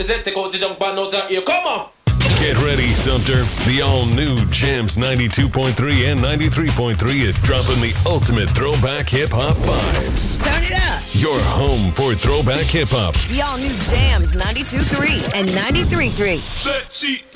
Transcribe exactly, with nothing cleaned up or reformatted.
opposite, take out the jump and out of here. Come on! Get ready, Sumter. The all-new Jams ninety-two point three and ninety-three point three is dropping the ultimate throwback hip-hop vibes. Turn it up. Your home for throwback hip-hop. The all-new Jams ninety-two point three and ninety-three point three. Let's see.